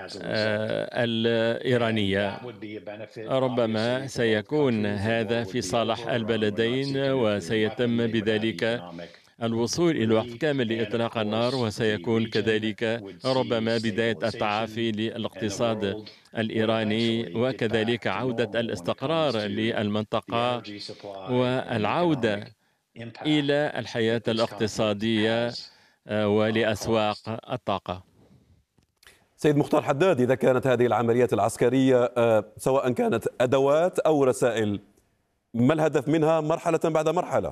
الإيرانية. ربما سيكون هذا في صالح البلدين، وسيتم بذلك الوصول إلى وقت كامل لإطلاق النار، وسيكون كذلك ربما بداية التعافي للاقتصاد الإيراني، وكذلك عودة الاستقرار للمنطقة والعودة إلى الحياة الاقتصادية ولأسواق الطاقة. سيد مختار حداد، إذا كانت هذه العمليات العسكرية سواء كانت أدوات أو رسائل، ما الهدف منها مرحلة بعد مرحلة؟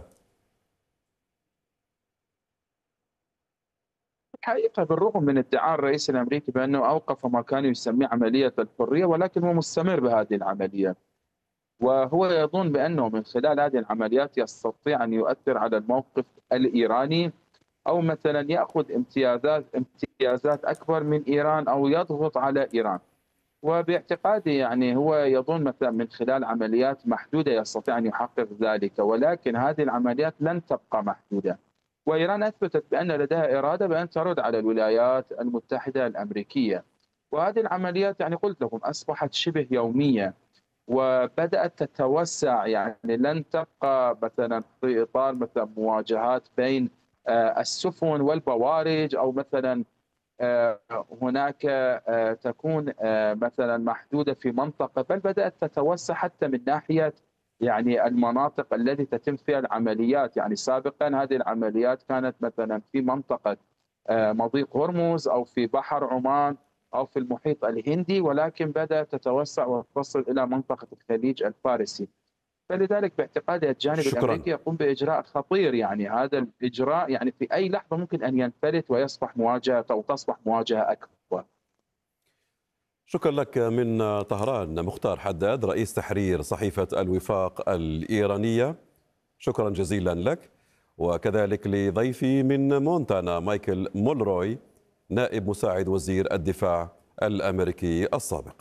الحقيقة بالرغم من ادعاء الرئيس الأمريكي بأنه أوقف ما كان يسميه عملية الحرية، ولكن هو مستمر بهذه العمليات، وهو يظن بأنه من خلال هذه العمليات يستطيع أن يؤثر على الموقف الإيراني، أو مثلا يأخذ امتيازات أكبر من إيران، أو يضغط على إيران. وباعتقادي يعني هو يظن مثلا من خلال عمليات محدودة يستطيع أن يحقق ذلك، ولكن هذه العمليات لن تبقى محدودة. وإيران أثبتت بأن لديها إرادة بأن ترد على الولايات المتحدة الأمريكية، وهذه العمليات يعني قلت لكم أصبحت شبه يومية وبدأت تتوسع، يعني لن تبقى مثلا في إطار مثلا مواجهات بين السفن والبوارج، أو مثلا هناك تكون مثلا محدودة في منطقة، بل بدأت تتوسع حتى من ناحية يعني المناطق التي تتم فيها العمليات. يعني سابقا هذه العمليات كانت مثلا في منطقة مضيق هرمز، أو في بحر عمان، أو في المحيط الهندي، ولكن بدأت تتوسع وتصل إلى منطقة الخليج الفارسي. فلذلك باعتقادي الجانب الأمريكي يقوم بإجراء خطير، يعني هذا الإجراء يعني في أي لحظة ممكن أن ينفلت ويصبح مواجهة، أو تصبح مواجهة أكبر. شكرا لك من طهران مختار حداد، رئيس تحرير صحيفة الوفاق الإيرانية. شكرا جزيلا لك. وكذلك لضيفي من مونتانا مايكل مولروي، نائب مساعد وزير الدفاع الأمريكي السابق.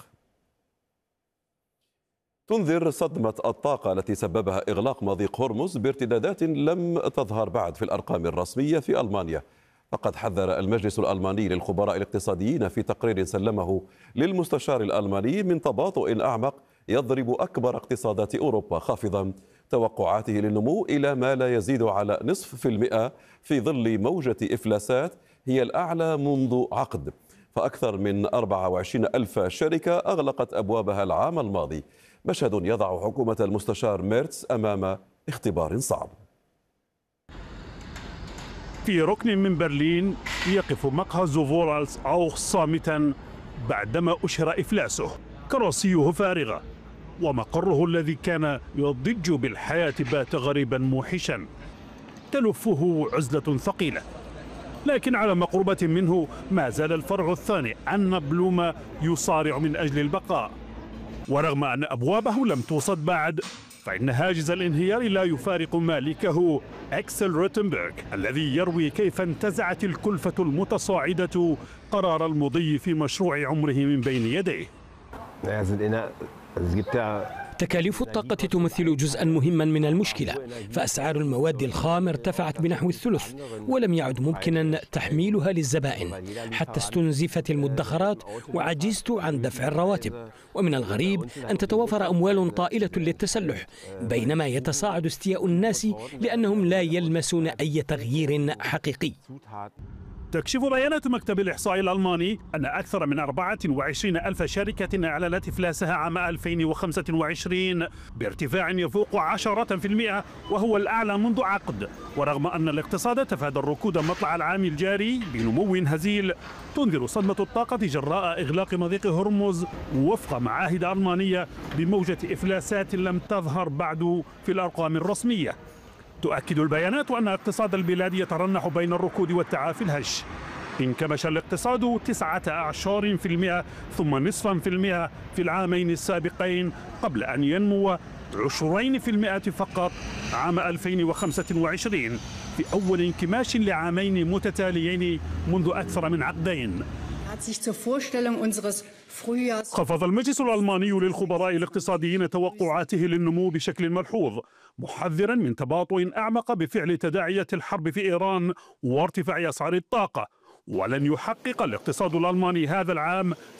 تنذر صدمة الطاقة التي سببها إغلاق مضيق هرمز بارتدادات لم تظهر بعد في الأرقام الرسمية في ألمانيا. فقد حذر المجلس الألماني للخبراء الاقتصاديين في تقرير سلمه للمستشار الألماني من تباطؤ أعمق يضرب أكبر اقتصادات أوروبا، خافضا توقعاته للنمو إلى ما لا يزيد على 0.5% في ظل موجة إفلاسات هي الأعلى منذ عقد. فأكثر من 24 ألف شركة أغلقت أبوابها العام الماضي. مشهد يضع حكومة المستشار ميرتس أمام اختبار صعب. في ركن من برلين يقف مقهى زوفورالز أوخ صامتا بعدما أشهر إفلاسه. كراسيه فارغة، ومقره الذي كان يضج بالحياة بات غريبا موحشا. تلفه عزلة ثقيلة، لكن على مقربة منه ما زال الفرع الثاني أن بلوم يصارع من أجل البقاء. ورغم أن أبوابه لم توصد بعد، فإن هاجس الانهيار لا يفارق مالكه أكسل روتنبرغ، الذي يروي كيف انتزعت الكلفة المتصاعدة قرار المضي في مشروع عمره من بين يديه. تكاليف الطاقة تمثل جزءا مهما من المشكلة، فأسعار المواد الخام ارتفعت بنحو الثلث، ولم يعد ممكنا تحميلها للزبائن، حتى استنزفت المدخرات وعجزت عن دفع الرواتب. ومن الغريب أن تتوافر أموال طائلة للتسلح، بينما يتصاعد استياء الناس لأنهم لا يلمسون أي تغيير حقيقي. تكشف بيانات مكتب الإحصاء الألماني أن أكثر من 24 ألف شركة أعلنت إفلاسها عام 2025 بارتفاع يفوق 10%، وهو الأعلى منذ عقد. ورغم أن الاقتصاد تفادى الركود مطلع العام الجاري بنمو هزيل، تنذر صدمة الطاقة جراء إغلاق مضيق هرمز وفق معاهد ألمانية بموجة إفلاسات لم تظهر بعد في الأرقام الرسمية. تؤكد البيانات أن اقتصاد البلاد يترنح بين الركود والتعافي الهش. انكمش الاقتصاد 19%، ثم نصفا في المئة في العامين السابقين، قبل أن ينمو 20% فقط عام 2025 في أول انكماش لعامين متتاليين منذ أكثر من عقدين. خفض المجلس الألماني للخبراء الاقتصاديين توقعاته للنمو بشكل ملحوظ، محذرا من تباطؤ أعمق بفعل تداعيات الحرب في إيران وارتفاع أسعار الطاقة. ولن يحقق الاقتصاد الألماني هذا العام